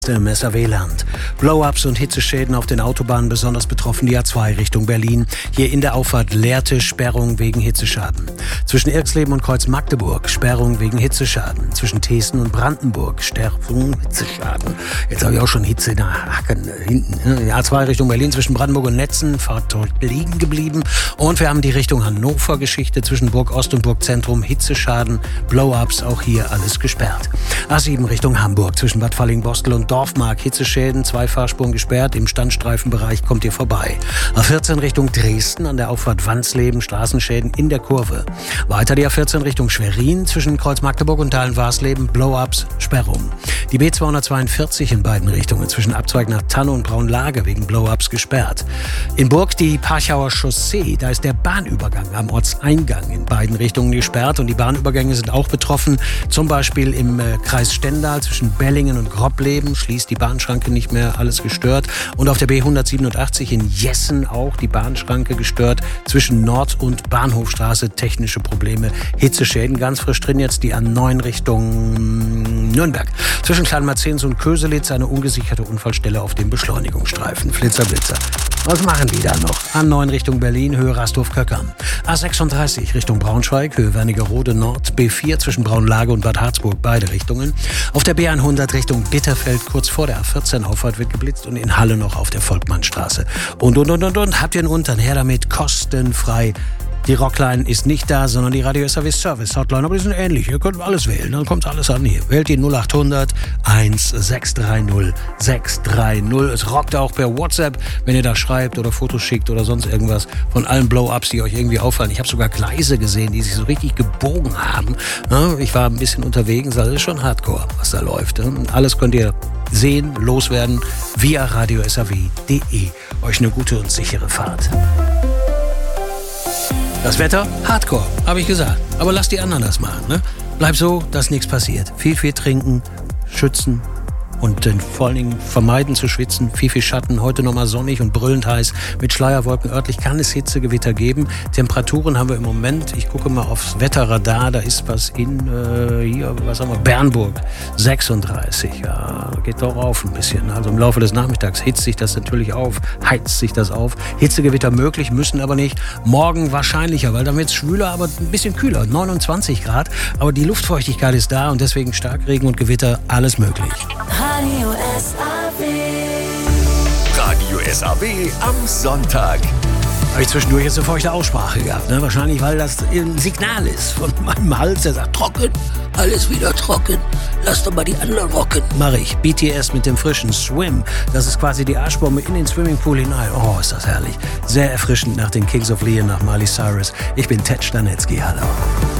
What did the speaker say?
Im SAW-Land. Blow-ups und Hitzeschäden auf den Autobahnen, besonders betroffen die A2 Richtung Berlin. Hier in der Auffahrt Lehrte Sperrung wegen Hitzeschaden. Zwischen Irxleben und Kreuz-Magdeburg Sperrung wegen Hitzeschaden. Zwischen Thesen und Brandenburg Sperrung, Hitzeschaden. Jetzt habe ich auch schon Hitze in der Hacken hinten. Die A2 Richtung Berlin zwischen Brandenburg und Netzen, Fahrt dort liegen geblieben. Und wir haben die Richtung Hannover-Geschichte zwischen Burg Ost und Burg Zentrum. Hitzeschaden, Blow-ups, auch hier alles gesperrt. A7 Richtung Hamburg zwischen Bad Falling-Bostel und Dorfmark, Hitzeschäden, 2 Fahrspuren gesperrt, im Standstreifenbereich kommt ihr vorbei. A14 Richtung Dresden, an der Auffahrt Wansleben, Straßenschäden in der Kurve. Weiter die A14 Richtung Schwerin, zwischen Kreuz-Magdeburg und Dahlen-Warsleben, Blow-ups, Sperrung. Die B242 in beiden Richtungen, zwischen Abzweig nach Tanne und Braunlage, wegen Blow-ups gesperrt. In Burg die Parchauer Chaussee, da ist der Bahnübergang am Ortseingang in beiden Richtungen gesperrt und die Bahnübergänge sind auch betroffen, zum Beispiel im Kreis Stendal zwischen Bellingen und Grobbleben, schließt die Bahnschranke nicht mehr, alles gestört. Und auf der B187 in Jessen auch die Bahnschranke gestört. Zwischen Nord- und Bahnhofstraße technische Probleme, Hitzeschäden. Ganz frisch drin jetzt die A9 Richtung Nürnberg. Zwischen Kleinmarzens und Köselitz eine ungesicherte Unfallstelle auf dem Beschleunigungsstreifen. Flitzer, Blitzer. Was machen die da noch? A9 Richtung Berlin, Höhe Rastorf-Köckern. A36 Richtung Braunschweig, Höhe Wernigerode Nord. B4 zwischen Braunlage und Bad Harzburg, beide Richtungen. Auf der B100 Richtung Bitterfeld, kurz vor der A14 Auffahrt wird geblitzt und in Halle noch auf der Volkmannstraße. Und. Habt ihr einen Untern? Her damit, kostenfrei. Die Rockline ist nicht da, sondern die Radio SAW Service Hotline. Aber die sind ähnlich. Ihr könnt alles wählen. Dann kommt alles an hier. Wählt die 0800 1630 630. Es rockt auch per WhatsApp, wenn ihr da schreibt oder Fotos schickt oder sonst irgendwas von allen Blow-ups, die euch irgendwie auffallen. Ich habe sogar Gleise gesehen, die sich so richtig gebogen haben. Ich war ein bisschen unterwegs. Das ist schon Hardcore, was da läuft. Alles könnt ihr sehen, loswerden via radiosaw.de. Euch eine gute und sichere Fahrt. Das Wetter? Hardcore, habe ich gesagt. Aber lasst die anderen das machen. Ne? Bleib so, dass nichts passiert. Viel trinken, schützen und vor allen Dingen vermeiden zu schwitzen. Viel Schatten, heute nochmal sonnig und brüllend heiß. Mit Schleierwolken örtlich kann es Hitzegewitter geben. Temperaturen haben wir im Moment, ich gucke mal aufs Wetterradar, da ist was in, Bernburg, 36. Ja, geht doch auf ein bisschen. Also im Laufe des Nachmittags hitzt sich das natürlich auf, heizt sich das auf. Hitzegewitter möglich, müssen aber nicht. Morgen wahrscheinlicher, weil dann wird es schwüler, aber ein bisschen kühler, 29 Grad. Aber die Luftfeuchtigkeit ist da und deswegen Starkregen und Gewitter, alles möglich. Radio SAW. Radio SAW am Sonntag. Habe ich zwischendurch jetzt eine feuchte Aussprache gehabt, ne? Wahrscheinlich, weil das ein Signal ist von meinem Hals, der sagt, trocken, alles wieder trocken, lass doch mal die anderen rocken. Mache ich. BTS mit dem frischen Swim, das ist quasi die Arschbombe in den Swimmingpool hinein. Oh, ist das herrlich. Sehr erfrischend nach den Kings of Leon, nach Miley Cyrus. Ich bin Ted Stanetzky, hallo.